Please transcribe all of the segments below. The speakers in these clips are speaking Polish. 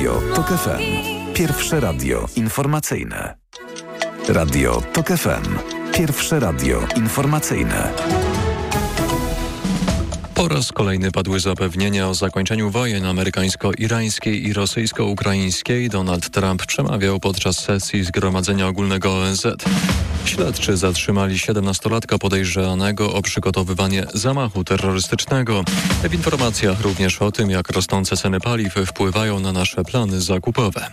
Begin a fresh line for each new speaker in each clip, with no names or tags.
Radio TOK FM. Pierwsze radio informacyjne. Radio TOK FM. Pierwsze radio informacyjne.
Po raz kolejny padły zapewnienia o zakończeniu wojen amerykańsko-irańskiej i rosyjsko-ukraińskiej. Donald Trump przemawiał podczas sesji Zgromadzenia Ogólnego ONZ. Śledczy zatrzymali 17-latka podejrzanego o przygotowywanie zamachu terrorystycznego. W informacjach również o tym, jak rosnące ceny paliw wpływają na nasze plany zakupowe.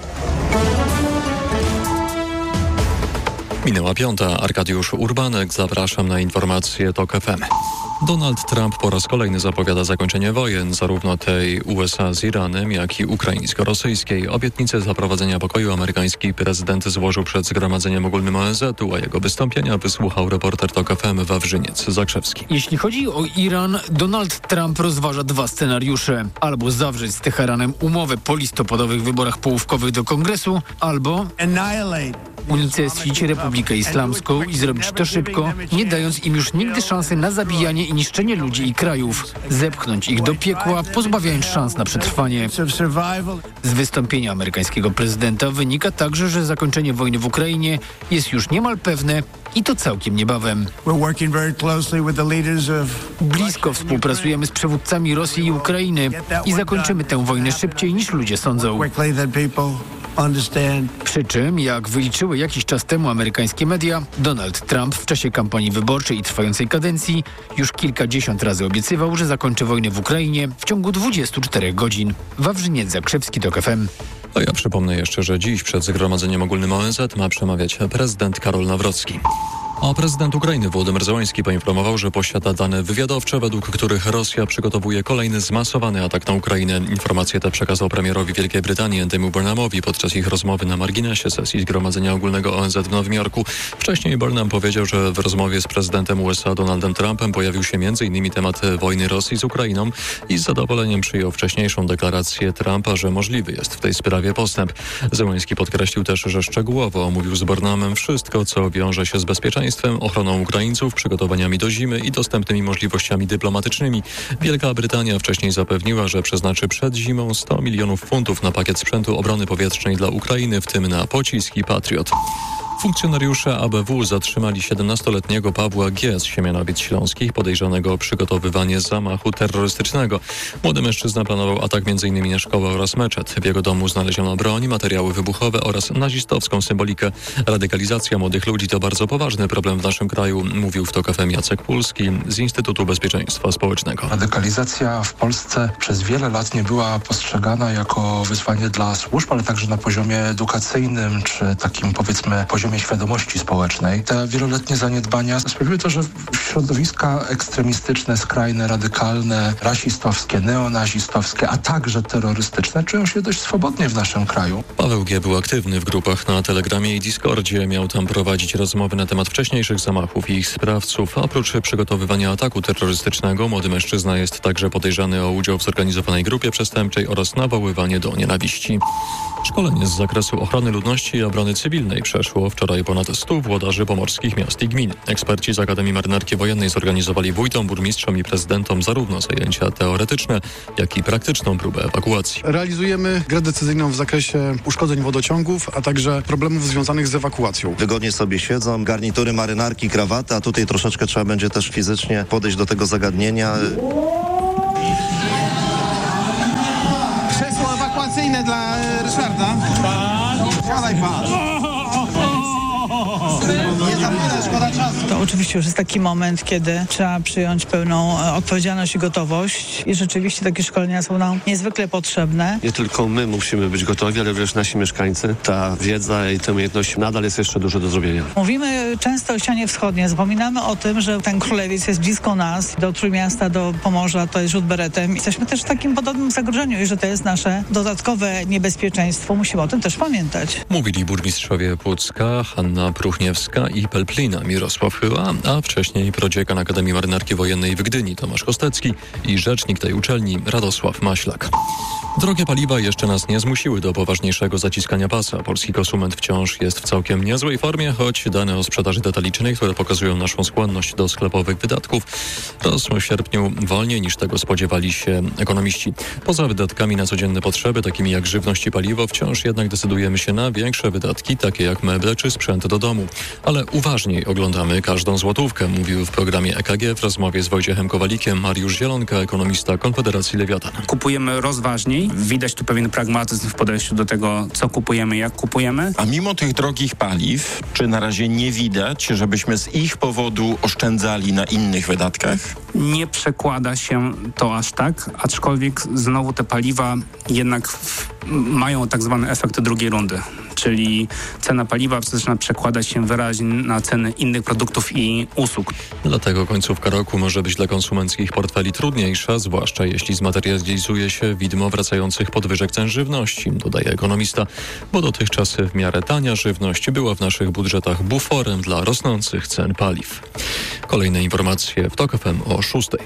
Minęła 5. Arkadiusz Urbanek. Zapraszam na informacje TOK FM. Donald Trump po raz kolejny zapowiada zakończenie wojen, zarówno tej USA z Iranem, jak i ukraińsko-rosyjskiej. Obietnicę zaprowadzenia pokoju amerykański prezydent złożył przed Zgromadzeniem Ogólnym ONZ-u, a jego wystąpienia wysłuchał reporter TOK FM Wawrzyniec Zakrzewski.
Jeśli chodzi o Iran, Donald Trump rozważa dwa scenariusze. Albo zawrzeć z Teheranem umowę po listopadowych wyborach połówkowych do Kongresu, albo unicestwić Republikę Islamską i zrobić to szybko, nie dając im już nigdy szansy na zabijanie i niszczenie ludzi i krajów. Zepchnąć ich do piekła, pozbawiając szans na przetrwanie. Z wystąpienia amerykańskiego prezydenta wynika także, że zakończenie wojny w Ukrainie jest już niemal pewne i to całkiem niebawem. Blisko współpracujemy z przywódcami Rosji i Ukrainy i zakończymy tę wojnę szybciej niż ludzie sądzą. Przy czym, jak wyliczyły jakiś czas temu amerykańskie media, Donald Trump w czasie kampanii wyborczej i trwającej kadencji już kilkadziesiąt razy obiecywał, że zakończy wojnę w Ukrainie w ciągu 24 godzin. Wawrzyniec Zakrzewski, TOK FM.
A ja przypomnę jeszcze, że dziś przed Zgromadzeniem Ogólnym ONZ ma przemawiać prezydent Karol Nawrocki. A prezydent Ukrainy Wołodymyr Zełański poinformował, że posiada dane wywiadowcze, według których Rosja przygotowuje kolejny zmasowany atak na Ukrainę. Informacje te przekazał premierowi Wielkiej Brytanii Andymu Burnhamowi podczas ich rozmowy na marginesie sesji Zgromadzenia Ogólnego ONZ w Nowym Jorku. Wcześniej Burnham powiedział, że w rozmowie z prezydentem USA Donaldem Trumpem pojawił się m.in. temat wojny Rosji z Ukrainą i z zadowoleniem przyjął wcześniejszą deklarację Trumpa, że możliwy jest w tej sprawie postęp. Zełański podkreślił też, że szczegółowo omówił z Burnhamem wszystko, co wiąże się z bezpieczeństwem, ochroną Ukraińców, przygotowaniami do zimy i dostępnymi możliwościami dyplomatycznymi. Wielka Brytania wcześniej zapewniła, że przeznaczy przed zimą 100 milionów funtów na pakiet sprzętu obrony powietrznej dla Ukrainy, w tym na pociski Patriot. Funkcjonariusze ABW zatrzymali 17-letniego Pawła G. z Siemianowic Śląskich, podejrzanego o przygotowywanie zamachu terrorystycznego. Młody mężczyzna planował atak m.in. na szkołę oraz meczet. W jego domu znaleziono broń, materiały wybuchowe oraz nazistowską symbolikę. Radykalizacja młodych ludzi to bardzo poważny problem w naszym kraju, mówił w TOK FM Jacek Pulski z Instytutu Bezpieczeństwa Społecznego.
Radykalizacja w Polsce przez wiele lat nie była postrzegana jako wyzwanie dla służb, ale także na poziomie edukacyjnym, czy takim, powiedzmy, poziomie świadomości społecznej. Te wieloletnie zaniedbania sprawiły to, że środowiska ekstremistyczne, skrajne, radykalne, rasistowskie, neonazistowskie, a także terrorystyczne czują się dość swobodnie w naszym kraju.
Paweł G. był aktywny w grupach na Telegramie i Discordzie. Miał tam prowadzić rozmowy na temat wcześniejszych zamachów i ich sprawców. Oprócz przygotowywania ataku terrorystycznego, młody mężczyzna jest także podejrzany o udział w zorganizowanej grupie przestępczej oraz nawoływanie do nienawiści. Szkolenie z zakresu ochrony ludności i obrony cywilnej przeszło wczoraj ponad 100 włodarzy pomorskich miast i gmin. Eksperci z Akademii Marynarki Wojennej zorganizowali wójtom, burmistrzom i prezydentom zarówno zajęcia teoretyczne, jak i praktyczną próbę ewakuacji.
Realizujemy grę decyzyjną w zakresie uszkodzeń wodociągów, a także problemów związanych z ewakuacją.
Wygodnie sobie siedzą, garnitury marynarki, krawaty, a tutaj troszeczkę trzeba będzie też fizycznie podejść do tego zagadnienia.
Krzesło ewakuacyjne dla Ryszarda. Siadaj pan. Nie zapomnę, szkoda czasu.
To oczywiście już jest taki moment, kiedy trzeba przyjąć pełną odpowiedzialność i gotowość i rzeczywiście takie szkolenia są nam niezwykle potrzebne.
Nie tylko my musimy być gotowi, ale również nasi mieszkańcy. Ta wiedza i te umiejętności nadal jest jeszcze dużo do zrobienia.
Mówimy często o ścianie wschodniej, zapominamy o tym, że ten Królewiec jest blisko nas, do Trójmiasta, do Pomorza, to jest rzut beretem. Jesteśmy też w takim podobnym zagrożeniu i że to jest nasze dodatkowe niebezpieczeństwo. Musimy o tym też pamiętać.
Mówili burmistrzowie Pucka, Hanna Pruchniewska i Pelplina, Mirosław Chyła, a wcześniej prodziekan Akademii Marynarki Wojennej w Gdyni Tomasz Kostecki i rzecznik tej uczelni Radosław Maślak. Drogie paliwa jeszcze nas nie zmusiły do poważniejszego zaciskania pasa. Polski konsument wciąż jest w całkiem niezłej formie, choć dane o sprzedaży detalicznej, które pokazują naszą skłonność do sklepowych wydatków, rosły w sierpniu wolniej niż tego spodziewali się ekonomiści. Poza wydatkami na codzienne potrzeby, takimi jak żywność i paliwo, wciąż jednak decydujemy się na większe wydatki, takie jak meble czy sprzęt do domu. Ale uważniej oglądamy każdą złotówkę, mówił w programie EKG w rozmowie z Wojciechem Kowalikiem Mariusz Zielonka, ekonomista Konfederacji Lewiatan.
Kupujemy rozważniej. Widać tu pewien pragmatyzm w podejściu do tego, co kupujemy, jak kupujemy.
A mimo tych drogich paliw, czy na razie nie widać, żebyśmy z ich powodu oszczędzali na innych wydatkach?
Nie przekłada się to aż tak, aczkolwiek znowu te paliwa jednak mają tak zwany efekt drugiej rundy. Czyli cena paliwa zaczyna przekładać się wyraźnie na ceny innych produktów i usług.
Dlatego końcówka roku może być dla konsumenckich portfeli trudniejsza, zwłaszcza jeśli zmaterializuje się widmo wracających podwyżek cen żywności, dodaje ekonomista, bo dotychczas w miarę tania żywność była w naszych budżetach buforem dla rosnących cen paliw. Kolejne informacje w TOK FM o 6:00.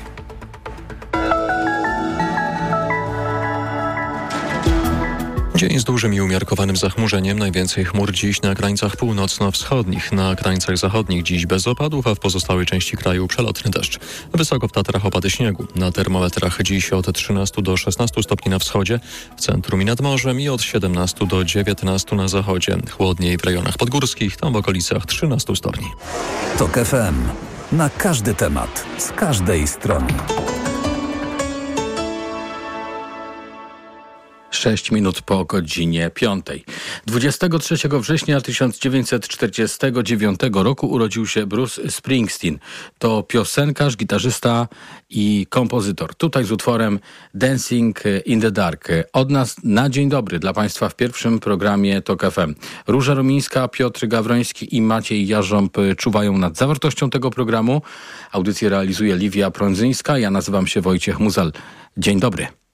Dzień z dużym i umiarkowanym zachmurzeniem. Najwięcej chmur dziś na krańcach północno-wschodnich. Na krańcach zachodnich dziś bez opadów, a w pozostałej części kraju przelotny deszcz. Wysoko w Tatrach opady śniegu. Na termometrach dziś od 13 do 16 stopni na wschodzie, w centrum i nad morzem i od 17 do 19 na zachodzie. Chłodniej w rejonach podgórskich, tam w okolicach 13 stopni.
TOK FM. Na każdy temat, z każdej strony.
6 minut po godzinie 5. 23 września 1949 roku urodził się Bruce Springsteen. To piosenkarz, gitarzysta i kompozytor. Tutaj z utworem Dancing in the Dark. Od nas na dzień dobry dla Państwa w pierwszym programie TOK FM. Róża Rumińska, Piotr Gawroński i Maciej Jarząb czuwają nad zawartością tego programu. Audycję realizuje Liwia Prądzyńska. Ja nazywam się Wojciech Muzal. Dzień dobry.